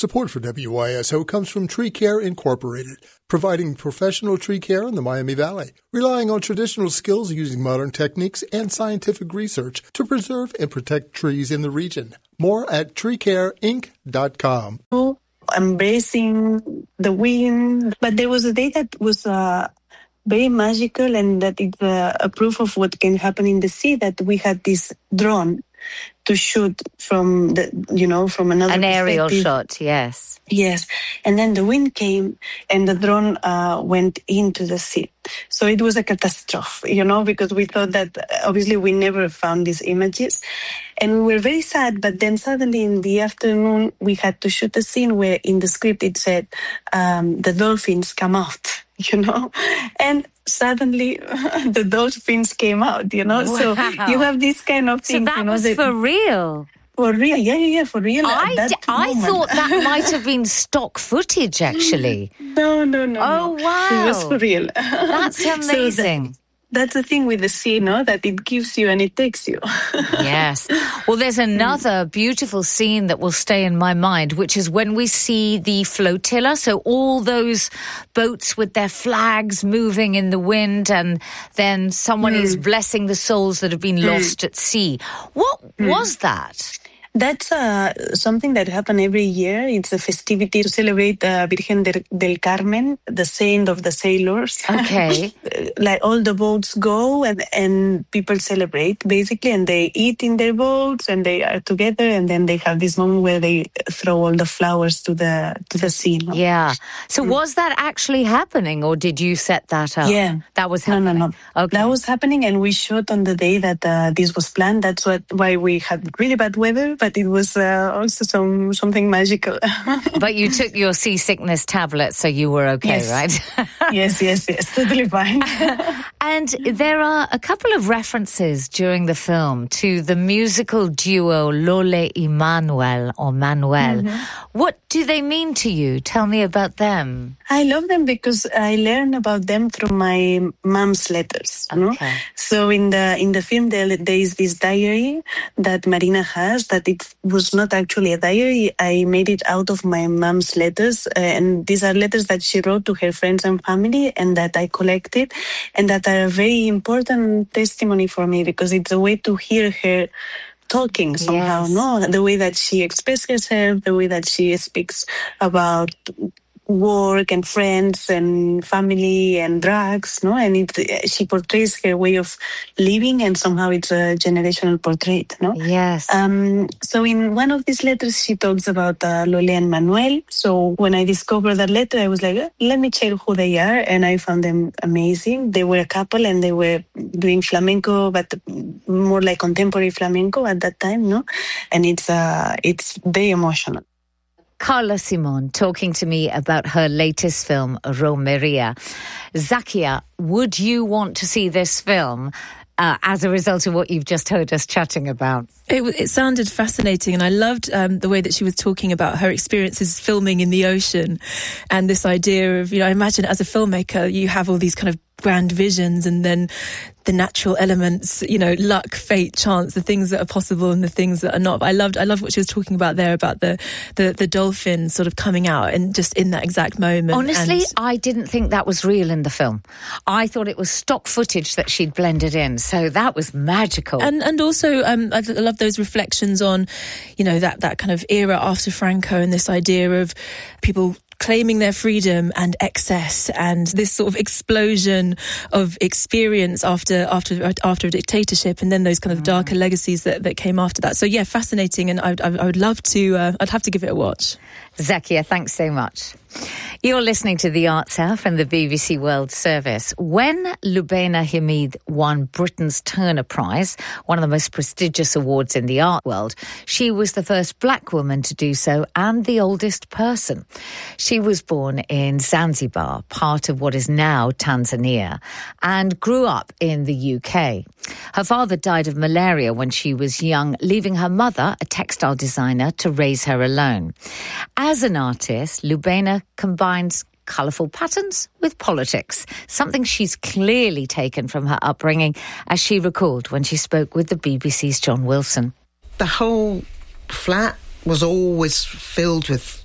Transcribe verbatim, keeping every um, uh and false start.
Support for W Y S O comes from Tree Care Incorporated, providing professional tree care in the Miami Valley, relying on traditional skills using modern techniques and scientific research to preserve and protect trees in the region. More at tree care inc dot com. Embracing the wind, but there was a day that was uh, very magical, and that it's uh, a proof of what can happen in the sea, that we had this drone to shoot from the, you know, from another An aerial perspective. shot, yes. Yes. And then the wind came and the drone uh, went into the sea. So it was a catastrophe, you know, because we thought that obviously we never found these images. And we were very sad, but then suddenly in the afternoon we had to shoot a scene where in the script it said um, the dolphins come out, you know, and suddenly the dolphins came out, you know. Wow. So you have this kind of thing. So that you know, was that, for real? For real, yeah, yeah, yeah, for real. I, that d- I moment. thought that might have been stock footage, actually. No, no, no. Oh, no. wow. It was for real. That's amazing. So that, that's the thing with the sea, no? That it gives you and it takes you. Yes. Well, there's another beautiful scene that will stay in my mind, which is when we see the flotilla. So all those boats with their flags moving in the wind, and then someone mm. is blessing the souls that have been mm. lost at sea. What mm. was that? That's uh, something that happens every year. It's a festivity to celebrate uh, Virgen del, del Carmen, the saint of the sailors. Okay. Like all the boats go and, and people celebrate, basically, and they eat in their boats and they are together, and then they have this moment where they throw all the flowers to the to the sea. No? Yeah. So mm. was that actually happening, or did you set that up? Yeah. That was happening? No, no, no. Okay. That was happening, and we shot on the day that uh, this was planned. That's what why we had really bad weather. But it was uh, also some something magical. But you took your seasickness tablet, so you were okay, yes. right? yes, yes, yes, totally fine. And there are a couple of references during the film to the musical duo Lole y Manuel, or Manuel. Mm-hmm. What do they mean to you? Tell me about them. I love them because I learned about them through my mom's letters. Okay. You know? So in the in the film, there, there is this diary that Marina has, that it was not actually a diary. I made it out of my mom's letters, uh, and these are letters that she wrote to her friends and family, and that I collected, and that are a very important testimony for me, because it's a way to hear her talking somehow, yes. no? The way that she expresses herself, the way that she speaks about work and friends and family and drugs, no? And it, she portrays her way of living, and somehow it's a generational portrait, no? Yes. Um, so in one of these letters, she talks about uh, Lole and Manuel. So when I discovered that letter, I was like, eh, let me check who they are. And I found them amazing. They were a couple, and they were doing flamenco, but more like contemporary flamenco at that time, no? And it's uh, it's very emotional. Carla Simon talking to me about her latest film, Romeria. Zakia, would you want to see this film uh, as a result of what you've just heard us chatting about? It, it sounded fascinating, and I loved um, the way that she was talking about her experiences filming in the ocean, and this idea of, you know, I imagine as a filmmaker, you have all these kind of grand visions, and then the natural elements, you know, luck, fate, chance, the things that are possible and the things that are not. But I loved, I loved what she was talking about there, about the, the, the dolphin sort of coming out and just in that exact moment. Honestly, and I didn't think that was real in the film. I thought it was stock footage that she'd blended in. So that was magical. And and also, um, I love those reflections on, you know, that, that kind of era after Franco, and this idea of people claiming their freedom and excess, and this sort of explosion of experience after after after a dictatorship, and then those kind of darker legacies that, that came after that. So yeah, fascinating, and I, I, I would love to. Uh, I'd have to give it a watch. Zakia, thanks so much. You're listening to The Arts Hour from the B B C World Service. When Lubaina Himid won Britain's Turner Prize, one of the most prestigious awards in the art world, she was the first black woman to do so and the oldest person. She was born in Zanzibar, part of what is now Tanzania, and grew up in the U K. Her father died of malaria when she was young, leaving her mother, a textile designer, to raise her alone. As an artist, Lubaina combines colourful patterns with politics, something she's clearly taken from her upbringing, as she recalled when she spoke with the B B C's John Wilson. The whole flat was always filled with